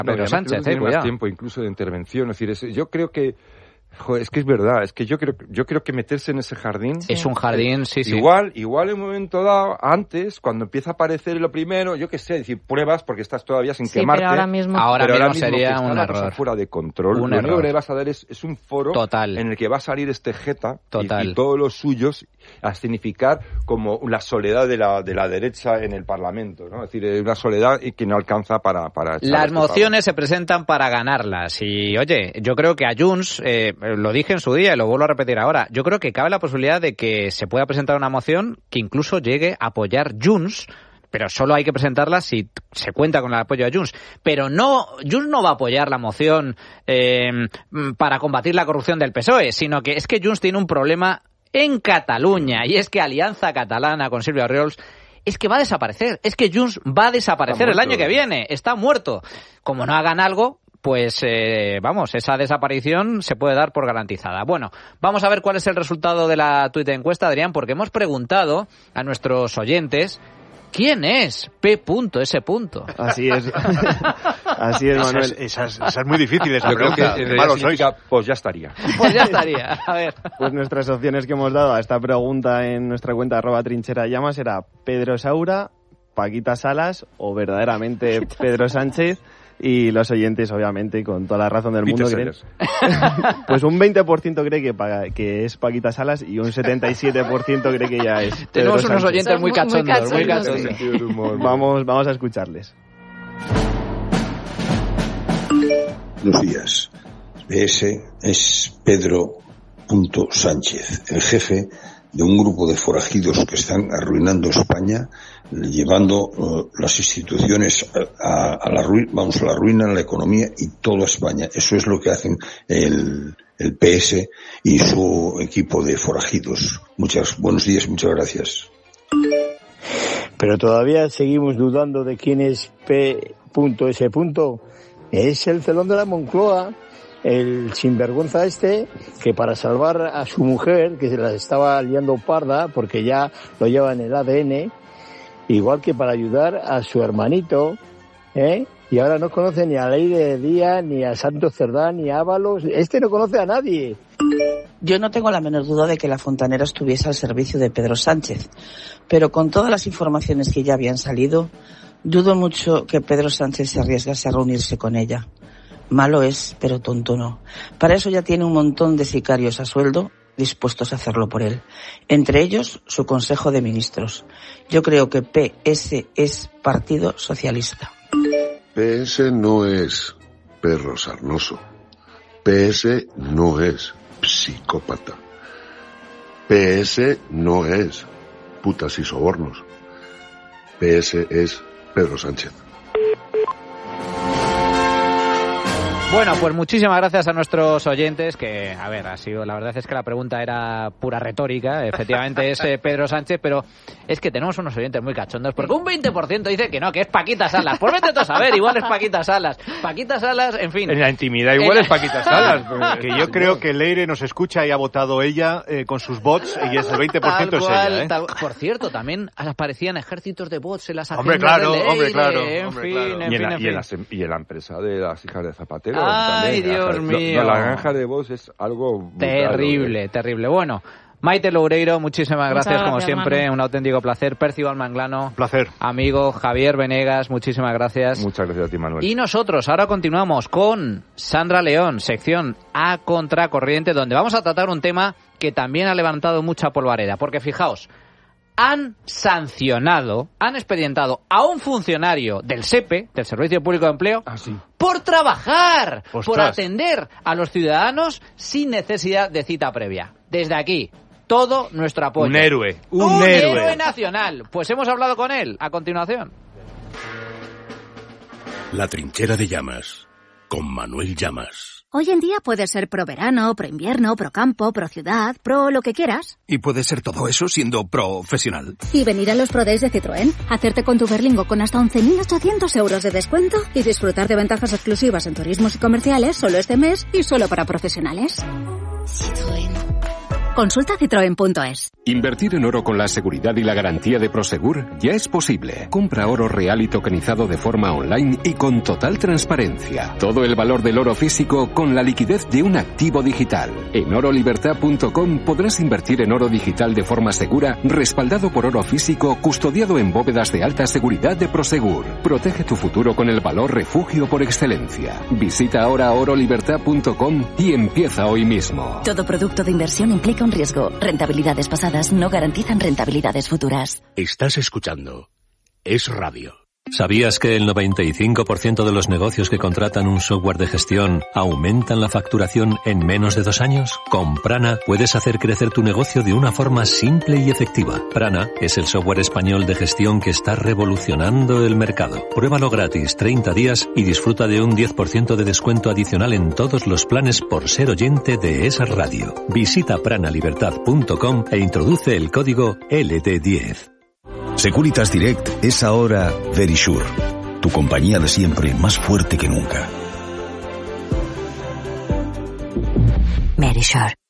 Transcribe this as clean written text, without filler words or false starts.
Pedro Sánchez, tiene más tiempo incluso de intervención. Es decir, yo creo que es que es verdad, es que yo creo que meterse en ese jardín... Es un jardín, sí. Igual en un momento dado, antes, cuando empieza a aparecer lo primero, yo qué sé, decir, pruebas porque estás todavía sin quemarte. Pero ahora mismo sería un error. Fuera de control. Lo único que le vas a dar es un foro total en el que va a salir este jeta y todos los suyos a significar como la soledad de la derecha en el Parlamento, ¿no? Es decir, una soledad que no alcanza para las mociones se presentan para ganarlas y, oye, yo creo que a Junts... lo dije en su día y lo vuelvo a repetir ahora. Yo creo que cabe la posibilidad de que se pueda presentar una moción que incluso llegue a apoyar Junts, pero solo hay que presentarla si se cuenta con el apoyo de Junts. Pero Junts no va a apoyar la moción para combatir la corrupción del PSOE, sino que es que Junts tiene un problema en Cataluña y es que Alianza Catalana con Silvia Oriols es que va a desaparecer. Es que Junts va a desaparecer el año que viene. Está muerto. Como no hagan algo... pues esa desaparición se puede dar por garantizada. Bueno, vamos a ver cuál es el resultado de la tuit de encuesta, Adrián, porque hemos preguntado a nuestros oyentes ¿quién es P.S.? Así es. Así es, Manuel. Esa es muy difícil, esa pregunta. Creo que en realidad significa, pues ya estaría. Pues ya estaría, a ver. Pues nuestras opciones que hemos dado a esta pregunta en nuestra cuenta @trincherallamas era Pedro Saura, Paquita Salas o verdaderamente Pedro Sánchez. Y los oyentes, obviamente, con toda la razón del mundo, creen... Pues un 20% cree que es Paquita Salas y un 77% cree que ya es Pedro Tenemos unos Sánchez. oyentes muy cachondos. Vamos a escucharles. Buenos días. Ese es Pedro Sánchez, el jefe de un grupo de forajidos que están arruinando España, llevando las instituciones a la ruina, la economía y toda España. Eso es lo que hacen el PS y su equipo de forajidos. Buenos días, muchas gracias. Pero todavía seguimos dudando de quién es P.S. Es el celón de la Moncloa, el sinvergüenza que para salvar a su mujer, que se la estaba liando parda porque ya lo lleva en el ADN, igual que para ayudar a su hermanito, y ahora no conoce ni a Leire Díaz, ni a Santos Cerdá, ni a Ábalos. No conoce a nadie. Yo no tengo la menor duda de que la fontanera estuviese al servicio de Pedro Sánchez, pero con todas las informaciones que ya habían salido, dudo mucho que Pedro Sánchez se arriesgase a reunirse con ella. Malo es, pero tonto no. Para eso ya tiene un montón de sicarios a sueldo dispuestos a hacerlo por él. Entre ellos, su Consejo de Ministros. Yo creo que PS es Partido Socialista. PS no es perro sarnoso. PS no es psicópata. PS no es putas y sobornos. PS es Pedro Sánchez. Bueno, pues muchísimas gracias a nuestros oyentes, que, a ver, la verdad es que la pregunta era pura retórica, efectivamente es Pedro Sánchez, pero es que tenemos unos oyentes muy cachondos, porque un 20% dice que no, que es Paquita Salas. Pues vete tú a saber, igual es Paquita Salas, en fin. En la intimidad igual es Paquita Salas. Que yo creo que Leire nos escucha y ha votado ella con sus bots, y ese 20% es ella, Por cierto, también aparecían ejércitos de bots en las agendas Hombre, claro. En fin. Y en la empresa de las hijas de Zapatero. Ay, también, Dios mío. La granja de voz es algo brutal, terrible. Bueno, Maite Loureiro, muchísimas gracias como siempre, hermano. Un auténtico placer. Percival Manglano, placer. Amigo Javier Venegas, muchísimas gracias. Muchas gracias a ti, Manuel. Y nosotros ahora continuamos con Sandra León, sección A Contracorriente, donde vamos a tratar un tema que también ha levantado mucha polvareda, porque fijaos, han expedientado a un funcionario del SEPE, del Servicio Público de Empleo, por trabajar, por atender a los ciudadanos sin necesidad de cita previa. Desde aquí, todo nuestro apoyo. Un héroe nacional. Pues hemos hablado con él a continuación. La Trinchera de Llamas, con Manuel Llamas. Hoy en día puedes ser pro verano, pro invierno, pro campo, pro ciudad, pro lo que quieras. Y puedes ser todo eso siendo profesional. Y venir a los Pro Days de Citroën, hacerte con tu Berlingo con hasta 11.800 euros de descuento y disfrutar de ventajas exclusivas en turismos y comerciales solo este mes y solo para profesionales. Citroën. Consulta citroen.es. Invertir en oro con la seguridad y la garantía de Prosegur ya es posible. Compra oro real y tokenizado de forma online y con total transparencia. Todo el valor del oro físico con la liquidez de un activo digital. En orolibertad.com podrás invertir en oro digital de forma segura, respaldado por oro físico, custodiado en bóvedas de alta seguridad de Prosegur. Protege tu futuro con el valor refugio por excelencia. Visita ahora orolibertad.com y empieza hoy mismo. Todo producto de inversión implica un riesgo. Rentabilidades pasadas no garantizan rentabilidades futuras. Estás escuchando Es Radio. ¿Sabías que el 95% de los negocios que contratan un software de gestión aumentan la facturación en menos de 2 años? Con Prana puedes hacer crecer tu negocio de una forma simple y efectiva. Prana es el software español de gestión que está revolucionando el mercado. Pruébalo gratis 30 días y disfruta de un 10% de descuento adicional en todos los planes por ser oyente de esa radio. Visita pranalibertad.com e introduce el código LT10. Securitas Direct es ahora Verisure, tu compañía de siempre más fuerte que nunca. Verisure.